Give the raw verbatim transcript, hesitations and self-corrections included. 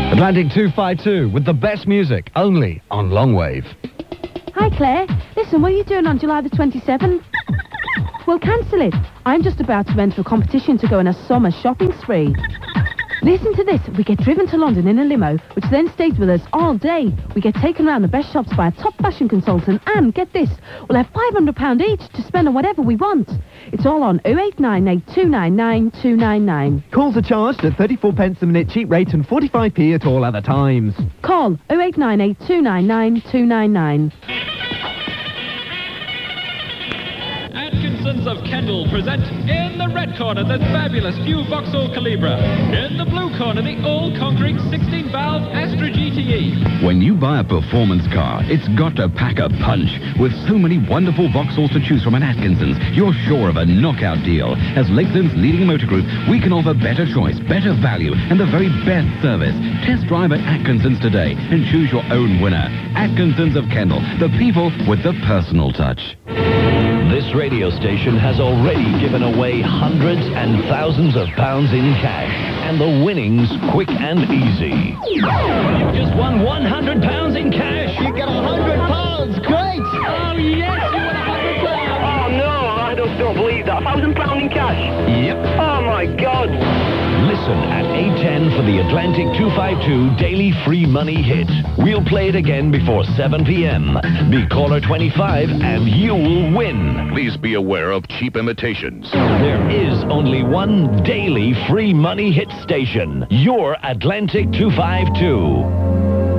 Atlantic two five two with the best music, only on Longwave. Hi, Claire. Listen, what are you doing on July the twenty-seventh? Well, cancel it. I'm just about to enter a competition to go on a summer shopping spree. Listen to this. We get driven to London in a limo, which then stays with us all day. We get taken around the best shops by a top fashion consultant, and get this, we'll have five hundred pounds each to spend on whatever we want. It's all on oh eight nine eight two nine nine two nine nine. Calls are charged at thirty-four pence a minute cheap rate and forty-five p at all other times. Call oh eight nine eight two nine nine two nine nine. Atkinsons of Kendal present in the red corner the fabulous new Vauxhall Calibra. In the blue corner the all-conquering sixteen valve Astra G T E. When you buy a performance car, it's got to pack a punch. With so many wonderful Vauxhalls to choose from at Atkinsons, you're sure of a knockout deal. As Lakeland's leading motor group, we can offer better choice, better value, and the very best service. Test drive at Atkinsons today and choose your own winner. Atkinsons of Kendal, the people with the personal touch. This radio station has already given away hundreds and thousands of pounds in cash. And the winnings quick and easy. You've just won one hundred pounds in cash. You get one hundred pounds. Great. Oh, yes, you won one hundred pounds. Oh, no, I just don't believe that. one thousand pounds in cash? Yep. Oh, my God. Listen at eight ten for the Atlantic two five two Daily Free Money Hit. We'll play it again before seven p m Be caller twenty-five and you will win. Please be aware of cheap imitations. There is only one Daily Free Money Hit station. Your Atlantic two five two.